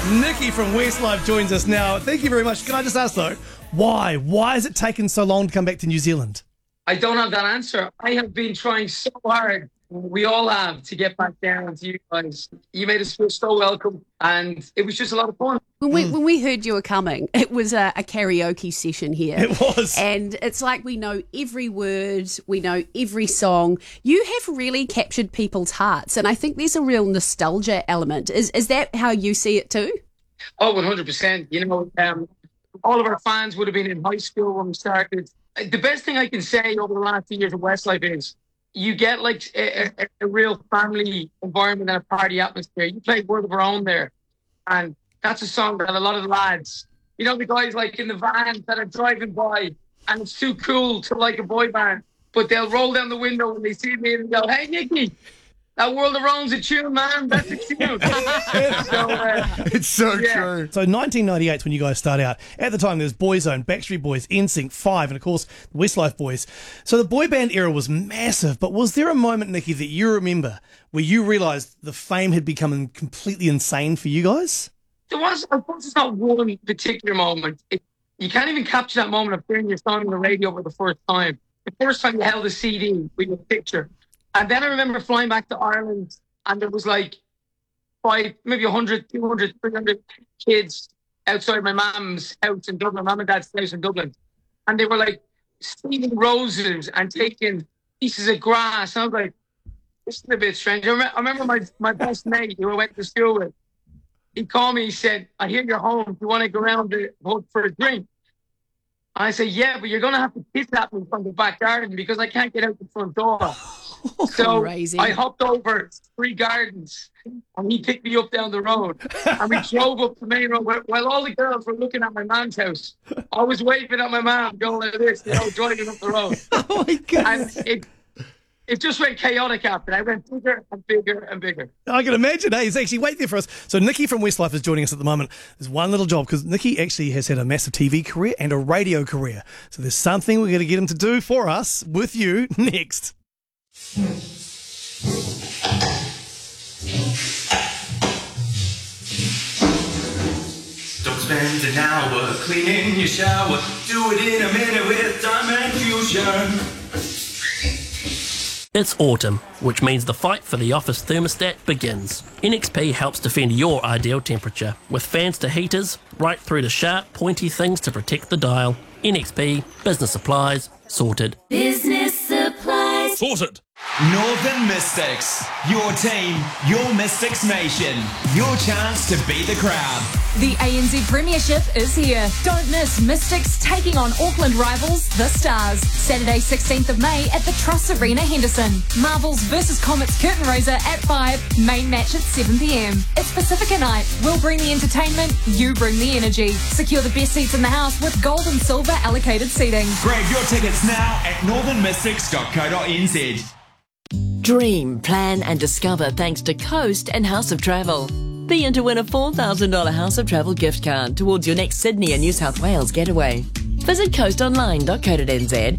Nikki from Westlife joins us now. Thank you very much. Can I just ask though, why? Why has it taken so long to come back to New Zealand? I don't have that answer. I have been trying so hard. We all have to get back down to you guys. You made us feel so welcome, and it was just a lot of fun. When we heard you were coming, it was a karaoke session here. It was. And it's like we know every word, we know every song. You have really captured people's hearts, and I think there's a real nostalgia element. Is that how you see it too? Oh, 100%. You know, all of our fans would have been in high school when we started. The best thing I can say over the last 2 years of Westlife is you get like a real family environment and a party atmosphere. You play World of Our Own there, and that's a song that a lot of the lads, you know, the guys like in the van that are driving by, and it's too cool to like a boy band, but they'll roll down the window when they see me and go, "Hey, Nicky, that World of Our Own's a tune, man. That's a tune." It's so true. So 1998 is when you guys start out. At the time, there was Boyzone, Backstreet Boys, NSYNC, Five, and of course, the Westlife Boys. So the boy band era was massive, but was there a moment, Nikki, that you remember where you realised the fame had become completely insane for you guys? There was, of course, it's not one particular moment. You can't even capture that moment of hearing your song on the radio for the first time. The first time you held a CD with your picture. And then I remember flying back to Ireland, and there was like maybe 100, 200, 300 kids outside my mum's house in Dublin, mum and dad's house in Dublin. And they were like stealing roses and taking pieces of grass. And I was like, this is a bit strange. I remember my best mate who I went to school with, he called me, he said, "I hear you're home. Do you want to go around the hood for a drink?" And I said, "Yeah, but you're going to have to piss at me from the back garden because I can't get out the front door." So Crazy. I hopped over 3 gardens and he picked me up down the road and we drove up the main road while all the girls were looking at my man's house. I was waving at my mom going like this, you know, driving up the road. Oh my God. And it just went chaotic after. I went bigger and bigger and bigger. I can imagine. Hey, he's actually waiting there for us. So Nikki from Westlife is joining us at the moment. There's one little job because Nikki actually has had a massive TV career and a radio career. So there's something we're going to get him to do for us with you next. Don't spend an hour cleaning your shower. Do it in a minute with Diamond Fusion. It's autumn, which means the fight for the office thermostat begins. NXP helps defend your ideal temperature, with fans to heaters, right through to sharp, pointy things to protect the dial. NXP, business supplies, sorted. Business supplies. Sorted. Northern Mystics. Your team, your Mystics Nation. Your chance to beat the crowd. The ANZ Premiership is here. Don't miss Mystics taking on Auckland rivals, the Stars. Saturday 16th of May at the Truss Arena, Henderson. Marvels vs Comets curtain raiser at 5. Main match at 7 p.m. It's Pacifica night. We'll bring the entertainment, you bring the energy. Secure the best seats in the house with gold and silver allocated seating. Grab your tickets now at northernmystics.co.nz. Dream, plan and discover thanks to Coast and House of Travel. Be in to win a $4,000 House of Travel gift card towards your next Sydney and New South Wales getaway. Visit coastonline.co.nz